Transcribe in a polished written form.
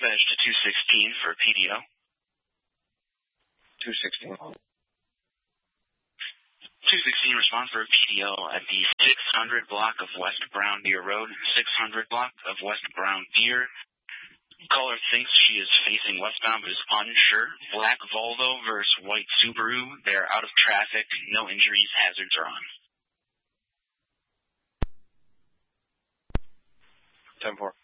dispatch to 216 for PDO. 216. 216 respond for PDO at the 600 block of West Brown Deer Road, 600 block of West Brown Deer. Caller thinks she is facing westbound but is unsure. Black Volvo versus white Subaru. They're out of traffic. No injuries. Hazards are on. 10-4.